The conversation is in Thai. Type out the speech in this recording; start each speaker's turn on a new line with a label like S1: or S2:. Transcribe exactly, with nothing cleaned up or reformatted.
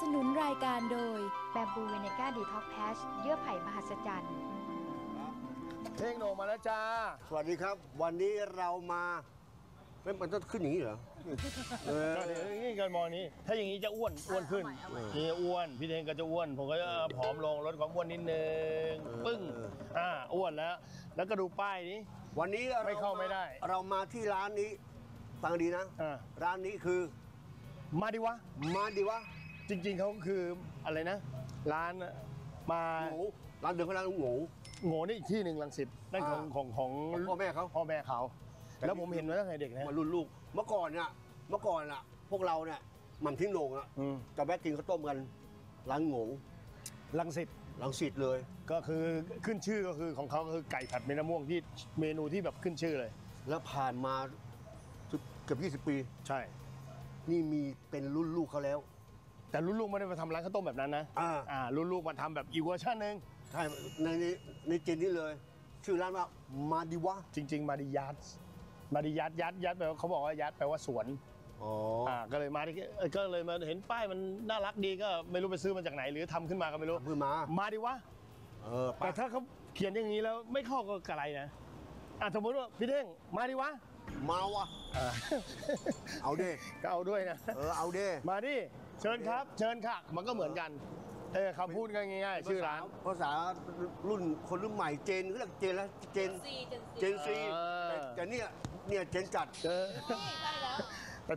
S1: นุนรายการโดย
S2: แบมบูเวเนก้าดีท็อกแพชเยื่อไผ่มหัศจรรย์
S3: เพลงโหนมาแล้วจ้า
S4: สวัสดีครับ วันนี้เรามาไม่มันต้องขึ้นอย่างนี้เหรอเออ
S3: ก็เดี๋ยวนี่กันมองนี้ถ้าอย่างนี้จะอ้วนอ้วนขึ้นนี่อ้วนพี่เทงก็จะอ้วนผมก็จะผอมลงลดความอ้วนนิดนึงปึ้งอ่าอ้วนแล้วแล้วก็ดูป้ายนี้
S4: วันนี้
S3: ไม่เข้าไม่ได้
S4: เรามาที่ร้านนี้ฟังดีนะ
S3: อ่า
S4: ร้านนี้คือ
S3: มาดิวะ
S4: มาดีวะ
S3: จริงๆเขาคืออะไรนะ ร้านมา
S4: โง่ร้านเดิมเขาร้านโง่
S3: โง่นี่อีกที่หนึ่งรังสิตนั่นของ
S4: อ่า
S3: ของของ
S4: พ่อแม่เขา
S3: พ่อแม่เขา
S4: แต่
S3: แล้วผมเห็นมาตั้งแต่เด็กนะ
S4: มารุ่นลูกเมื่อก่อนเนี่ยเมื่อก่อนอ่ะพวกเราเนี่ยหม่ำทิ้งโหน่งอ่ะ
S3: อืม
S4: จะแวะกินข้าวต้มกันร้านโง่
S3: รังสิต
S4: ลังสิตเลย
S3: ก็คือขึ้นชื่อก็คือของเขาก็คือไก่ผัดเม็ดมะม่วงที่เมนูที่แบบขึ้นชื่อเลย
S4: แล้วผ่านมาเกือบยี่สิบปี
S3: ใช่
S4: นี่มีเป็นรุ่นลูกเขาแล้ว
S3: แต่รุ่นลูกไม่ได้มาทำร้านข้าวต้มแบบนั้นนะ
S4: อ่า
S3: อ่ารุ่นลูกมาทำแบบอีกเวอร์ชันหนึ่ง
S4: ใช่ในในในเจนนี้เลย ชื่อร้านว่ามาดีวะ
S3: จริง ๆ มาดิยัดมาดิยัดยัดยัดแปลว่าเขาบอกว่ายัดแปลว่าสวน
S4: อ๋อ
S3: อ่าก็เลยมาที่เอ่อก็เลยมาเห็นป้ายมันน่ารักดีก็ไม่รู้ไปซื้อมาจากไหนหรือทำขึ้นมาก็ไม่รู้
S4: เพิ่งมา
S3: มาดิวะ
S4: เออไป
S3: แต่ถ้าเขาเขียนอย่างนี้แล้วไม่เข้ากับอะไรนะอ่ะสมมติว่าพี่เท่งมาดิวะ
S4: มาวะ
S3: อ่า
S4: เอาเด้
S3: ก็เอาด้วยนะ
S4: เออเอาเด้
S3: มาดิเชิญครับ เชิญค่ะ มันก็เหมือนกันเออคำพูดง่ายๆชื่อร้าน
S4: ภาษารุ่นคนรุ่นใหม่เจนเขาเรียกเจนแล้วเจนเจนซี
S3: เออ
S4: แต่แต่เนี่ยเนี่ยเจนจัด
S3: เออ